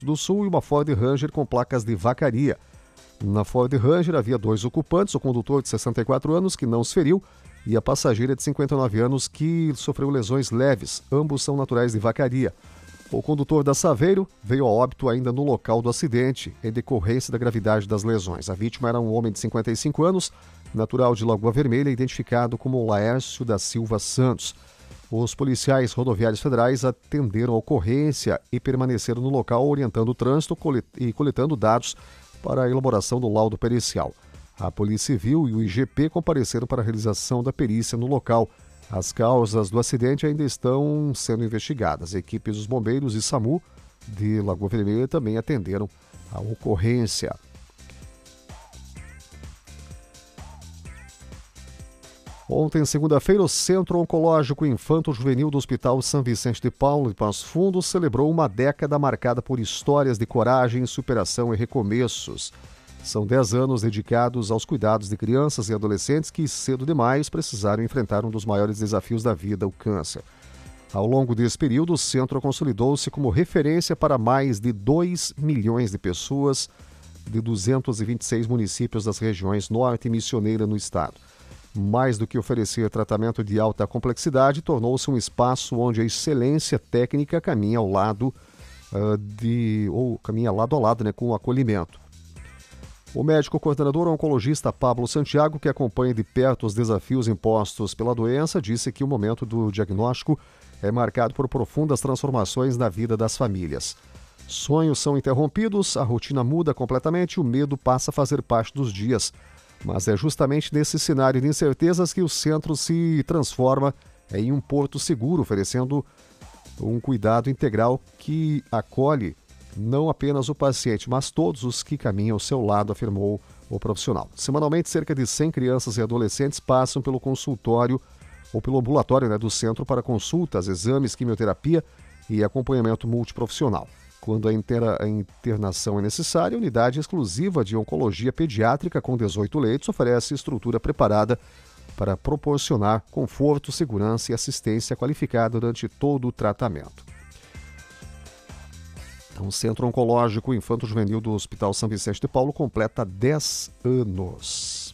do Sul e uma Ford Ranger com placas de Vacaria. Na Ford Ranger havia 2 ocupantes, o condutor de 64 anos que não se feriu e a passageira de 59 anos que sofreu lesões leves. Ambos são naturais de Vacaria. O condutor da Saveiro veio a óbito ainda no local do acidente, em decorrência da gravidade das lesões. A vítima era um homem de 55 anos, natural de Lagoa Vermelha, identificado como Laércio da Silva Santos. Os policiais rodoviários federais atenderam a ocorrência e permaneceram no local orientando o trânsito e coletando dados para a elaboração do laudo pericial. A Polícia Civil e o IGP compareceram para a realização da perícia no local. As causas do acidente ainda estão sendo investigadas. Equipes dos bombeiros e SAMU de Lagoa Vermelha também atenderam a ocorrência. Ontem, segunda-feira, o Centro Oncológico Infanto-Juvenil do Hospital São Vicente de Paulo, de Passo Fundo, celebrou uma década marcada por histórias de coragem, superação e recomeços. São 10 anos dedicados aos cuidados de crianças e adolescentes que, cedo demais, precisaram enfrentar um dos maiores desafios da vida, o câncer. Ao longo desse período, o centro consolidou-se como referência para mais de 2 milhões de pessoas de 226 municípios das regiões norte e missioneira no estado. Mais do que oferecer tratamento de alta complexidade, tornou-se um espaço onde a excelência técnica caminha ao lado caminha lado a lado, com o acolhimento. O médico coordenador oncologista Pablo Santiago, que acompanha de perto os desafios impostos pela doença, disse que o momento do diagnóstico é marcado por profundas transformações na vida das famílias. Sonhos são interrompidos, a rotina muda completamente e o medo passa a fazer parte dos dias. Mas é justamente nesse cenário de incertezas que o centro se transforma em um porto seguro, oferecendo um cuidado integral que acolhe não apenas o paciente, mas todos os que caminham ao seu lado, afirmou o profissional. Semanalmente, cerca de 100 crianças e adolescentes passam pelo consultório ou pelo ambulatório do centro para consultas, exames, quimioterapia e acompanhamento multiprofissional. Quando a internação é necessária, a unidade exclusiva de oncologia pediátrica com 18 leitos oferece estrutura preparada para proporcionar conforto, segurança e assistência qualificada durante todo o tratamento. Então, o Centro Oncológico Infanto-Juvenil do Hospital São Vicente de Paulo completa 10 anos.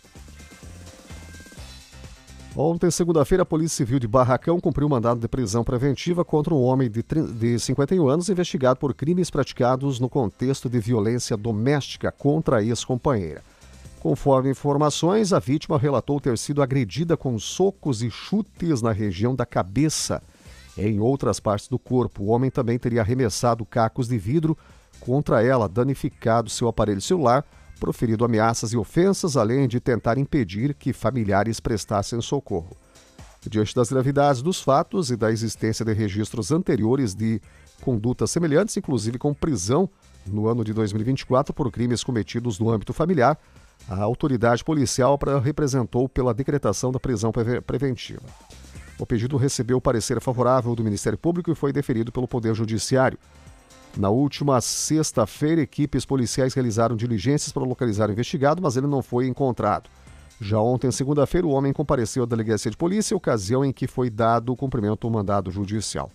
Ontem, segunda-feira, a Polícia Civil de Barracão cumpriu mandado de prisão preventiva contra um homem de 51 anos investigado por crimes praticados no contexto de violência doméstica contra a ex-companheira. Conforme informações, a vítima relatou ter sido agredida com socos e chutes na região da cabeça e em outras partes do corpo. O homem também teria arremessado cacos de vidro contra ela, danificado seu aparelho celular, proferido ameaças e ofensas, além de tentar impedir que familiares prestassem socorro. Diante das gravidades dos fatos e da existência de registros anteriores de condutas semelhantes, inclusive com prisão no ano de 2024 por crimes cometidos no âmbito familiar, a autoridade policial representou pela decretação da prisão preventiva. O pedido recebeu o parecer favorável do Ministério Público e foi deferido pelo Poder Judiciário. Na última sexta-feira, equipes policiais realizaram diligências para localizar o investigado, mas ele não foi encontrado. Já ontem, segunda-feira, o homem compareceu à delegacia de polícia, ocasião em que foi dado o cumprimento ao mandado judicial.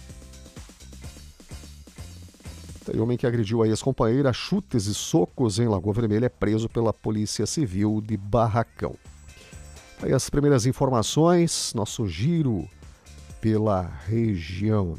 O homem que agrediu a ex-companheira a chutes e socos em Lagoa Vermelha é preso pela Polícia Civil de Barracão. Aí as primeiras informações, nosso giro pela região,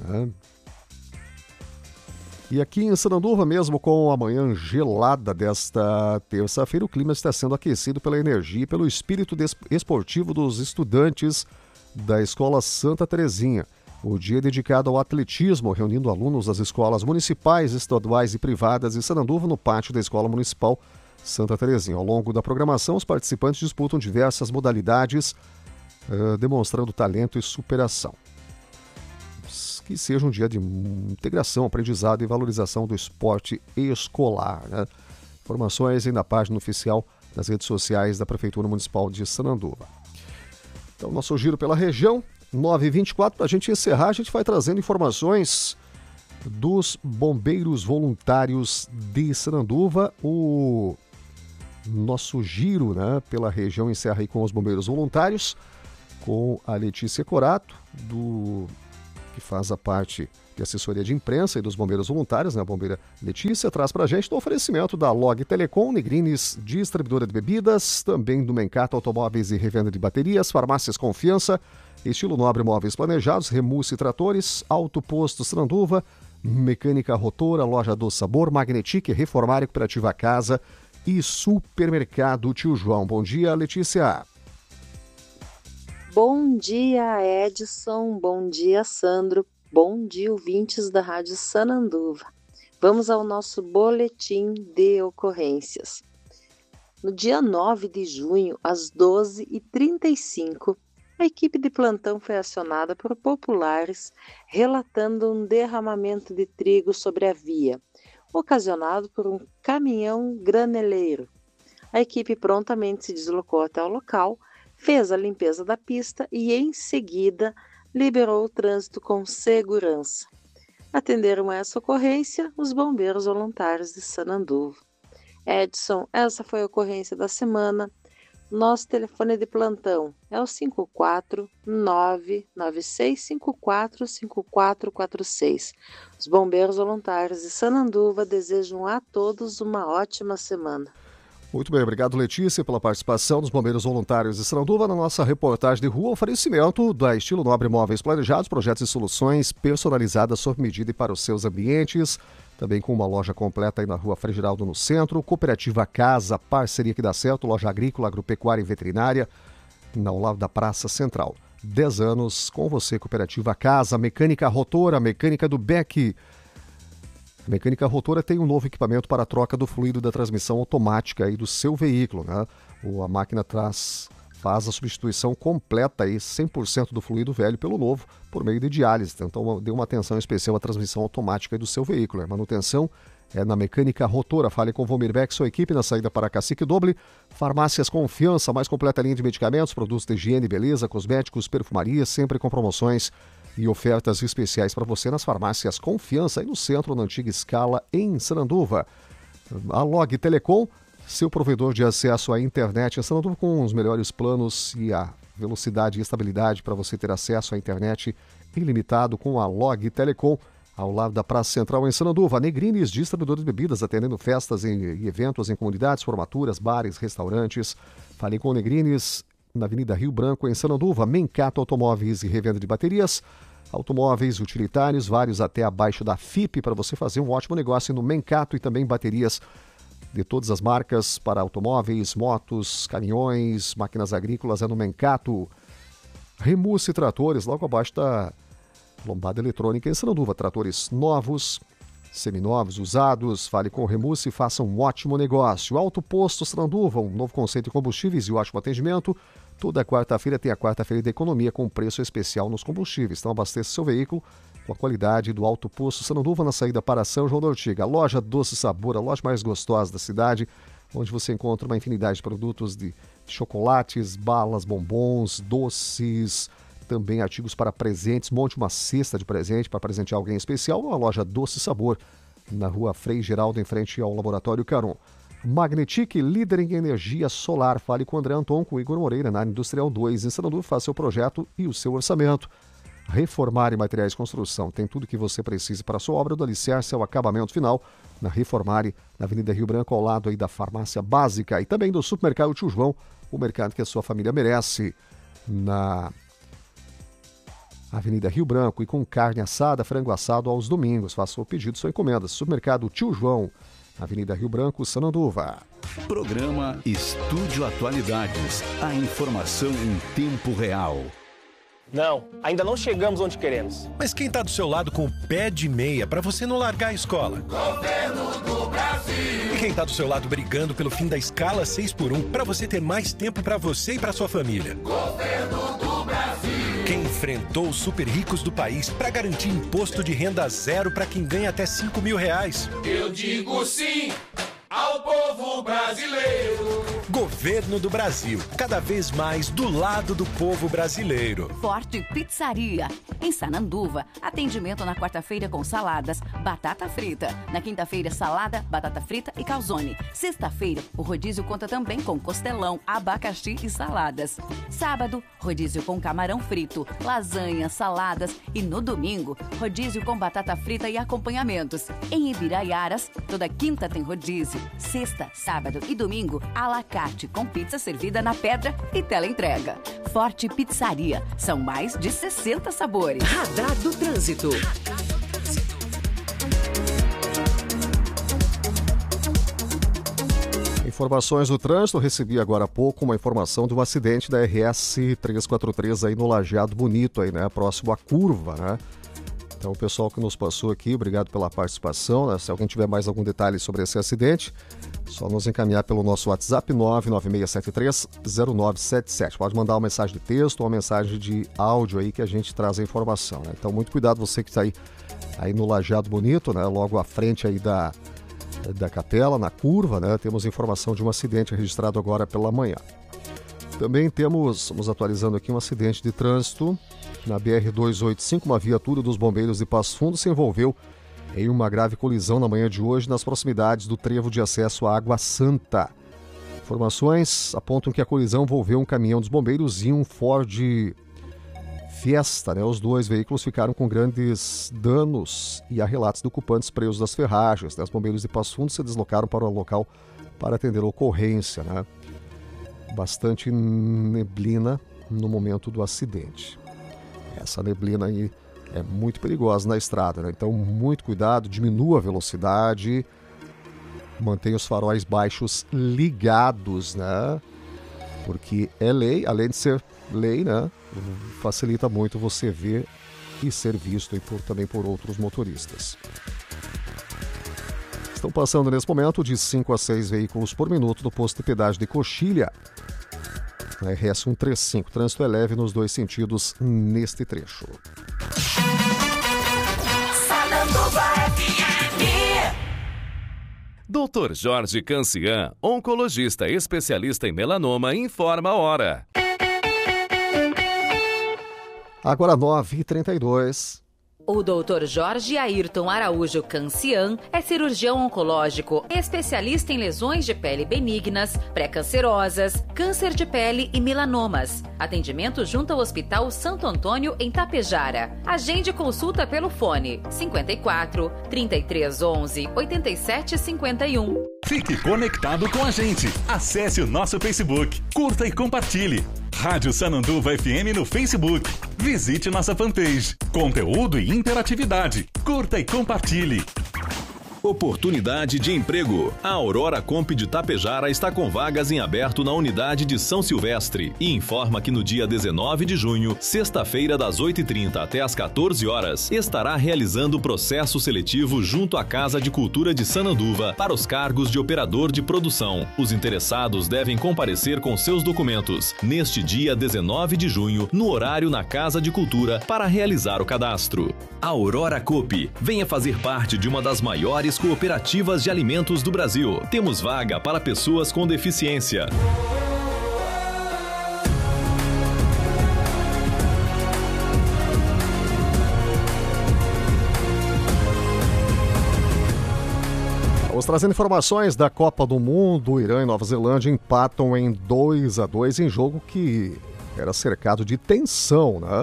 E aqui em Sananduva, mesmo com a manhã gelada desta terça-feira, o clima está sendo aquecido pela energia e pelo espírito esportivo dos estudantes da Escola Santa Terezinha. O dia é dedicado ao atletismo, reunindo alunos das escolas municipais, estaduais e privadas de Sananduva no pátio da Escola Municipal Santa Terezinha. Ao longo da programação, os participantes disputam diversas modalidades, demonstrando talento e superação. Que seja um dia de integração, aprendizado e valorização do esporte escolar. Informações aí na página oficial das redes sociais da Prefeitura Municipal de Sananduva. Então, nosso giro pela região, 9h24, para a gente encerrar, a gente vai trazendo informações dos bombeiros voluntários de Sananduva. O nosso giro pela região encerra aí com os bombeiros voluntários, com a Letícia Corato, que que faz a parte de assessoria de imprensa e dos bombeiros voluntários, né? A bombeira Letícia traz para a gente do oferecimento da Log Telecom, Negrines, distribuidora de bebidas, também do Mencato Automóveis e Revenda de Baterias, Farmácias Confiança, Estilo Nobre Móveis Planejados, Remusse Tratores, Auto Posto Sananduva, Mecânica Rotora, Loja do Sabor, Magnetic, Reformar Cooperativa Casa e Supermercado Tio João. Bom dia, Letícia. Bom dia, Edson. Bom dia, Sandro. Bom dia, ouvintes da Rádio Sananduva. Vamos ao nosso boletim de ocorrências. No dia 9 de junho, às 12h35, a equipe de plantão foi acionada por populares relatando um derramamento de trigo sobre a via, ocasionado por um caminhão graneleiro. A equipe prontamente se deslocou até o local, fez a limpeza da pista e, em seguida, liberou o trânsito com segurança. Atenderam a essa ocorrência os bombeiros voluntários de Sananduva. Edson, essa foi a ocorrência da semana. Nosso telefone de plantão é o 54996545446. Os bombeiros voluntários de Sananduva desejam a todos uma ótima semana. Muito bem, obrigado, Letícia, pela participação dos bombeiros voluntários de Sananduva na nossa reportagem de rua. Oferecimento da Estilo Nobre Móveis Planejados, projetos e soluções personalizadas sob medida e para os seus ambientes. Também com uma loja completa aí na Rua Frei Geraldo, no centro. Cooperativa Casa, parceria que dá certo, loja agrícola, agropecuária e veterinária, ao lado da Praça Central. 10 anos com você, Cooperativa Casa. Mecânica Rotora, mecânica do Beck. A Mecânica Rotora tem um novo equipamento para a troca do fluido da transmissão automática aí do seu veículo, né? A máquina faz a substituição completa aí, 100% do fluido velho pelo novo, por meio de diálise. Então, dê uma atenção especial à transmissão automática aí do seu veículo. A manutenção é na Mecânica Rotora. Fale com o Vomir Beck, sua equipe, na saída para Cacique Doble. Farmácias Confiança, mais completa linha de medicamentos, produtos de higiene, beleza, cosméticos, perfumaria, sempre com promoções e ofertas especiais para você nas farmácias Confiança e no centro, na antiga Escala, em Sananduva. A Log Telecom, seu provedor de acesso à internet em Sananduva, com os melhores planos e a velocidade e estabilidade para você ter acesso à internet ilimitado com a Log Telecom, ao lado da Praça Central em Sananduva. Negrines, distribuidor de bebidas, atendendo festas e eventos em comunidades, formaturas, bares, restaurantes. Fale com Negrines na Avenida Rio Branco, em Sananduva. Mencato Automóveis e Revenda de Baterias, automóveis utilitários, vários até abaixo da FIP, para você fazer um ótimo negócio no Mencato, e também baterias de todas as marcas para automóveis, motos, caminhões, máquinas agrícolas, é no Mencato. Remusse Tratores, logo abaixo da Lombada Eletrônica em Sananduva. Tratores novos, seminovos, usados. Fale com o Remusse e faça um ótimo negócio. Auto Posto Sananduva, um novo conceito de combustíveis e um ótimo atendimento. Toda quarta-feira tem a quarta-feira da economia com preço especial nos combustíveis. Então abasteça seu veículo com a qualidade do Auto Posto Sananduva na saída para São João da Ortiga. A loja Doce Sabor, a loja mais gostosa da cidade, onde você encontra uma infinidade de produtos de chocolates, balas, bombons, doces, também artigos para presentes. Monte uma cesta de presente para presentear alguém especial. A loja Doce Sabor, na Rua Frei Geraldo, em frente ao Laboratório Caron. Magnetic, líder em energia solar. Fale com o André Anton, com o Igor Moreira, na área Industrial 2, em Sananduva. Faça seu projeto e o seu orçamento. Reformar e Materiais de Construção. Tem tudo que você precisa para a sua obra, do alicerce ao acabamento final, na Reformare, na Avenida Rio Branco, ao lado aí da Farmácia Básica, e também do Supermercado Tio João, o mercado que a sua família merece, na Avenida Rio Branco, e com carne assada, frango assado aos domingos. Faça o pedido, sua encomenda. Supermercado Tio João, Avenida Rio Branco, Sananduva. Programa Estúdio Atualidades. A informação em tempo real. Não, ainda não chegamos onde queremos. Mas quem tá do seu lado com o pé de meia pra você não largar a escola? Governo do Brasil. E quem tá do seu lado brigando pelo fim da escala 6x1 pra você ter mais tempo pra você e pra sua família? Governo do Brasil. Quem enfrentou os super ricos do país pra garantir imposto de renda zero pra quem ganha até R$5.000? Eu digo sim ao povo brasileiro. Governo do Brasil, cada vez mais do lado do povo brasileiro. Forte Pizzaria. Em Sananduva, atendimento na quarta-feira com saladas, batata frita. Na quinta-feira, salada, batata frita e calzone. Sexta-feira, o rodízio conta também com costelão, abacaxi e saladas. Sábado, rodízio com camarão frito, lasanha, saladas. E no domingo, rodízio com batata frita e acompanhamentos. Em Ibiraiaras, toda quinta tem rodízio. Sexta, sábado e domingo, à la carte, com pizza servida na pedra e teleentrega. Forte Pizzaria. São mais de 60 sabores. Radar do Trânsito. Informações do trânsito. Recebi agora há pouco uma informação de um acidente da RS 343 aí no Lajeado Bonito, aí, né? Próximo à curva, né? Então, o pessoal que nos passou aqui, obrigado pela participação, né? Se alguém tiver mais algum detalhe sobre esse acidente, só nos encaminhar pelo nosso WhatsApp 996730977. Pode mandar uma mensagem de texto ou uma mensagem de áudio aí que a gente traz a informação, né? Então, muito cuidado você que está aí no Lajeado Bonito, né? Logo à frente aí da capela, na curva, né? Temos informação de um acidente registrado agora pela manhã. Também estamos atualizando aqui um acidente de trânsito na BR-285, uma viatura dos bombeiros de Passo Fundo se envolveu em uma grave colisão na manhã de hoje nas proximidades do trevo de acesso à Água Santa. Informações apontam que a colisão envolveu um caminhão dos bombeiros e um Ford Fiesta, né? Os dois veículos ficaram com grandes danos e há relatos de ocupantes presos das ferragens, né? Os bombeiros de Passo Fundo se deslocaram para o local para atender a ocorrência, né? Bastante neblina no momento do acidente. Essa neblina aí é muito perigosa na estrada, né? Então, muito cuidado, diminua a velocidade, mantenha os faróis baixos ligados, né? Porque é lei, além de ser lei, né? Facilita muito você ver e ser visto e também por outros motoristas. Estão passando nesse momento de 5 a 6 veículos por minuto do posto de pedágio de Coxilha, na RS 135. Trânsito é leve nos dois sentidos neste trecho. Dr. Jorge Cancian, oncologista especialista em melanoma, informa a hora. Agora 9h32. O Dr. Jorge Ayrton Araújo Cancian é cirurgião oncológico, especialista em lesões de pele benignas, pré-cancerosas, câncer de pele e melanomas. Atendimento junto ao Hospital Santo Antônio, em Tapejara. Agende consulta pelo fone 54 3311 8751. Fique conectado com a gente. Acesse o nosso Facebook, curta e compartilhe. Rádio Sananduva FM no Facebook. Visite nossa fanpage. Conteúdo e interatividade. Curta e compartilhe. Oportunidade de emprego. A Aurora Comp de Tapejara está com vagas em aberto na unidade de São Silvestre e informa que no dia 19 de junho, sexta-feira, das 8h30 até as 14 horas, estará realizando o processo seletivo junto à Casa de Cultura de Sananduva para os cargos de operador de produção. Os interessados devem comparecer com seus documentos neste dia 19 de junho, no horário na Casa de Cultura, para realizar o cadastro. Aurora Coop, venha fazer parte de uma das maiores cooperativas de alimentos do Brasil. Temos vaga para pessoas com deficiência. Vamos trazendo informações da Copa do Mundo. Irã e Nova Zelândia empatam em 2-2 em jogo que era cercado de tensão, né?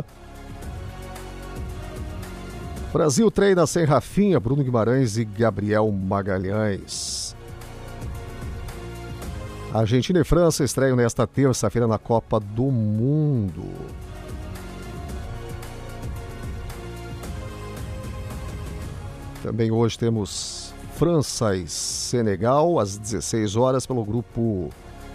Brasil treina sem Rafinha, Bruno Guimarães e Gabriel Magalhães. Argentina e França estreiam nesta terça-feira na Copa do Mundo. Também hoje temos França e Senegal às 16 horas pelo grupo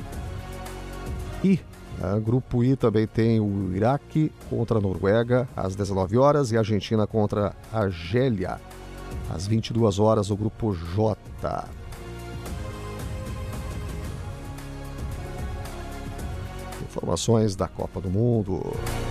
I. Grupo I também tem o Iraque contra a Noruega às 19 horas e a Argentina contra a Argélia às 22 horas, o grupo J. Informações da Copa do Mundo.